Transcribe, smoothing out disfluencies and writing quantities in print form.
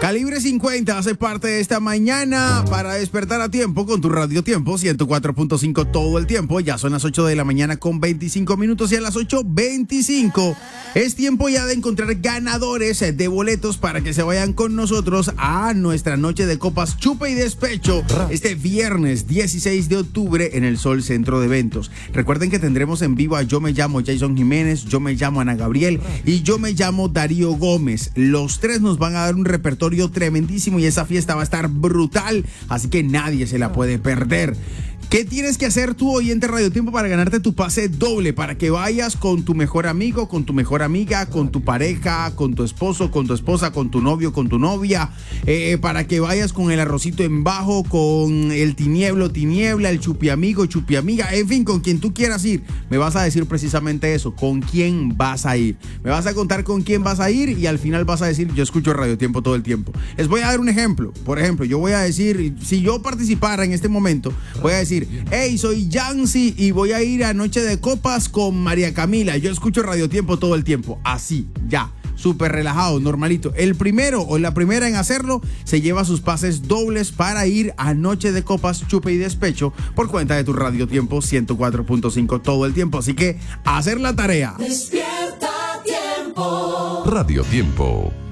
Calibre 50 hace parte de esta mañana para despertar a tiempo con tu Radio Tiempo 104.5 todo el tiempo. Ya son las 8 de la mañana con 25 minutos y a las 8:25 es tiempo ya de encontrar ganadores de boletos para que se vayan con nosotros a nuestra noche de copas Chupe y Despecho este viernes 16 de octubre en el Sol Centro de Eventos. Recuerden que tendremos en vivo a Yo Me Llamo Jason Jiménez, Yo Me Llamo Ana Gabriel y Yo Me Llamo Darío Gómez. Los tres nos van a dar un repertorio tremendísimo y esa fiesta va a estar brutal, así que nadie se la puede perder. ¿Qué tienes que hacer tú, oyente Radio Tiempo, para ganarte tu pase doble? Para que vayas con tu mejor amigo, con tu mejor amiga, con tu pareja, con tu esposo, con tu esposa, con tu novio, con tu novia, para que vayas con el arrocito en bajo, con el tiniebla, el chupi amigo, chupi amiga, en fin, con quien tú quieras ir. Me vas a decir precisamente eso, con quién vas a ir. Me vas a contar con quién vas a ir y al final vas a decir, yo escucho Radio Tiempo todo el tiempo. Les voy a dar un ejemplo. Por ejemplo, yo voy a decir, si yo participara en este momento, voy a decir, hey, soy Yancy y voy a ir a Noche de Copas con María Camila. Yo escucho Radio Tiempo todo el tiempo. Así, ya, súper relajado, normalito. El primero o la primera en hacerlo se lleva sus pases dobles para ir a Noche de Copas, Chupe y Despecho por cuenta de tu Radio Tiempo 104.5 todo el tiempo. Así que, a hacer la tarea. Despierta Tiempo. Radio Tiempo.